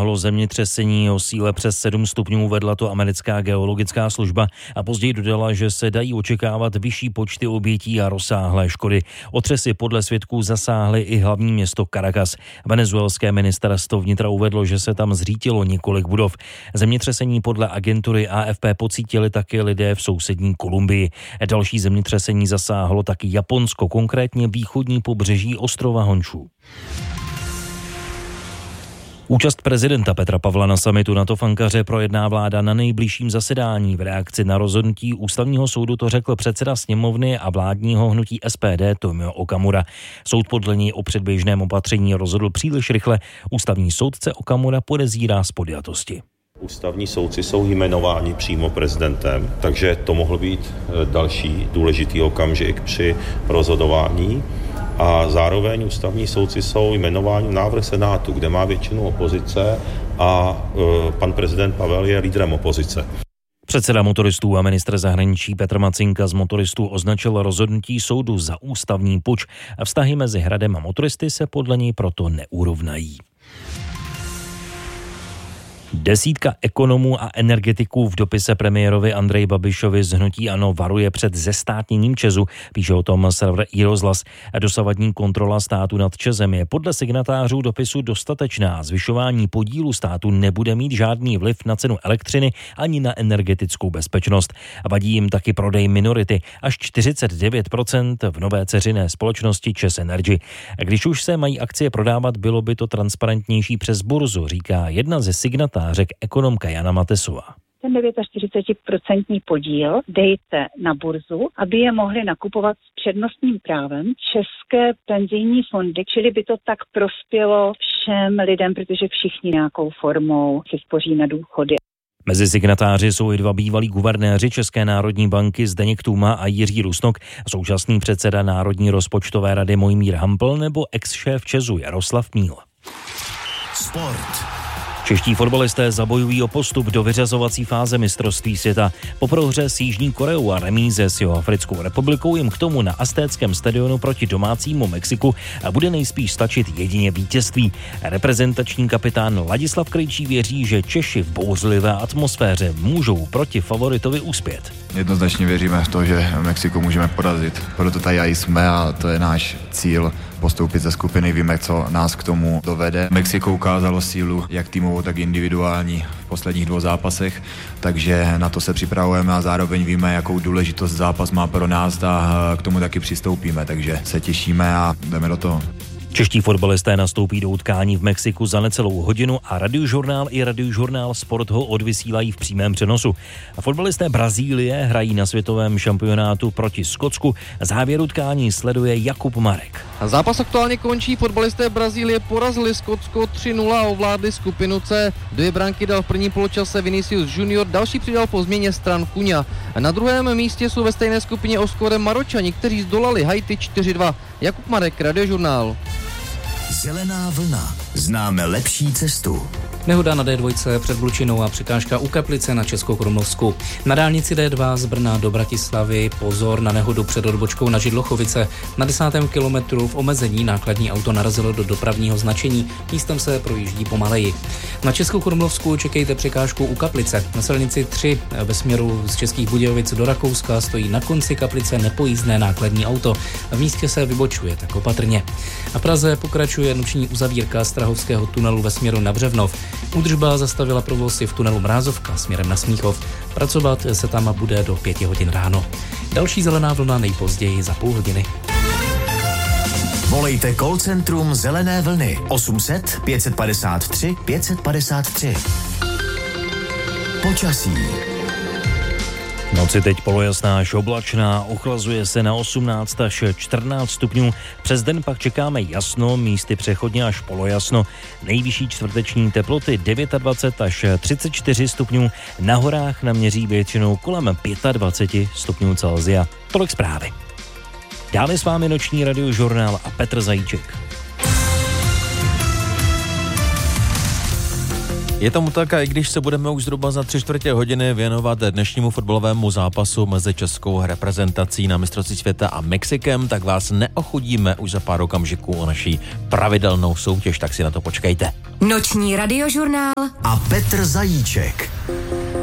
zasáhlo zemětřesení o síle přes 7 stupňů, vedla to americká geologická služba a později dodala, že se dají očekávat vyšší počty obětí a rozsáhlé škody. Otřesy podle svědků zasáhly i hlavní město Caracas. Venezuelské ministerstvo vnitra uvedlo, že se tam zřítilo několik budov. Zemětřesení podle agentury AFP pocítili také lidé v sousední Kolumbii. Další zemětřesení zasáhlo taky Japonsko, konkrétně východní pobřeží ostrova Honšú. Účast prezidenta Petra Pavla na summitu NATO v Ankaře projedná vláda na nejbližším zasedání. V reakci na rozhodnutí Ústavního soudu to řekl předseda sněmovny a vládního hnutí SPD Tomio Okamura. Soud podle něj o předběžném opatření rozhodl příliš rychle. Ústavní soudce Okamura podezírá z podjatosti. Ústavní soudci jsou jmenováni přímo prezidentem, takže to mohl být další důležitý okamžik při rozhodování. A zároveň ústavní soudci jsou jmenováni v návrh Senátu, kde má většinu opozice a pan prezident Pavel je lídrem opozice. Předseda motoristů a ministr zahraničí Petr Macinka z motoristů označil rozhodnutí soudu za ústavní puč a vztahy mezi Hradem a motoristy se podle něj proto neurovnají. Desítka ekonomů a energetiků v dopise premiérovi Andreji Babišovi z hnutí ANO varuje před zestátněním ČEZu, píše o tom server iRozhlas. Dosavadní kontrola státu nad ČEZem je podle signatářů dopisu dostatečná. Zvyšování podílu státu nebude mít žádný vliv na cenu elektřiny ani na energetickou bezpečnost. Vadí jim taky prodej minority, až 49% v nové dceřiné společnosti ČEZ Energy. Když už se mají akcie prodávat, bylo by to transparentnější přes burzu, říká jedna ze signatářů, řekl ekonomka Jana Matesová. Ten 49% podíl dejte na burzu, aby je mohli nakupovat s přednostním právem české penzijní fondy, čili by to tak prospělo všem lidem, protože všichni nějakou formou si spoří na důchody. Mezi signatáři jsou i dva bývalí guvernéři České národní banky Zdeněk Tůma a Jiří Rusnok, současný předseda Národní rozpočtové rady Mojmír Hampl nebo ex-šéf ČEZu Jaroslav Míl. Sport. Čeští fotbalisté zabojují o postup do vyřazovací fáze mistrovství světa. Po prohře s Jižní Koreou a remíze s Jihoafrickou republikou jim k tomu na Aztéckém stadionu proti domácímu Mexiku bude nejspíš stačit jedině vítězství. Reprezentační kapitán Ladislav Krejčí věří, že Češi v bouřlivé atmosféře můžou proti favoritovi uspět. Jednoznačně věříme v to, že Mexiko můžeme porazit. Proto tady jsme a to je náš cíl. Postoupit ze skupiny, víme, co nás k tomu dovede. Mexiko ukázalo sílu jak týmovou, tak individuální v posledních 2 zápasech, takže na to se připravujeme a zároveň víme, jakou důležitost zápas má pro nás a k tomu taky přistoupíme, takže se těšíme a jdeme do toho. Čeští fotbalisté nastoupí do utkání v Mexiku za necelou hodinu a Radiožurnál i Radiožurnál Sport ho odvysílají v přímém přenosu. A fotbalisté Brazílie hrají na světovém šampionátu proti Skotsku. Závěr utkání sleduje Jakub Marek. Zápas aktuálně končí, fotbalisté Brazílie porazili Skotsko 3-0 a ovládli skupinu C. 2 branky dal v prvním poločase Vinicius Junior, další přidal po změně stran Cunha. Na druhém místě jsou ve stejné skupině o skóre Maročani, kteří zdolali Haiti 4-2. Jakub Marek, Radiožurnál. Zelená vlna. Známe lepší cestu. Nehoda na D2 před Blučinou a překážka u Kaplice na Českokrumlovsku. Na dálnici D2 z Brna do Bratislavy pozor na nehodu před odbočkou na Židlochovice. Na 10. kilometru v omezení nákladní auto narazilo do dopravního značení, místem se projíždí pomaleji. Na Českokrumlovsku čekejte překážku u Kaplice. Na silnici 3 ve směru z Českých Budějovic do Rakouska stojí na konci Kaplice nepojízdné nákladní auto. V místě se vybočuje, tak opatrně. A v Praze pokračuje noční uzavírka Strahovského tunelu ve směru na Břevnov. Údržba zastavila provoz v tunelu Mrázovka směrem na Smíchov. Pracovat se tam bude do 5 hodin ráno. Další zelená vlna nejpozději za půl hodiny. Volejte call centrum Zelené vlny 800 553 553. Počasí. Noci teď polojasná až oblačná, ochlazuje se na 18 až 14 stupňů. Přes den pak čekáme jasno, místy přechodně až polojasno. Nejvyšší čtvrteční teploty 29 až 34 stupňů. Na horách naměří většinou kolem 25 stupňů Celsia. Tolik zprávy. Dále s vámi noční Radiožurnál a Petr Zajíček. Je tomu tak, a i když se budeme už zhruba za 3/4 hodiny věnovat dnešnímu fotbalovému zápasu mezi českou reprezentací na mistrovství světa a Mexikem, tak vás neochudíme už za pár okamžiků o naší pravidelnou soutěž, tak si na to počkejte. Noční radiožurnál a Petr Zajíček.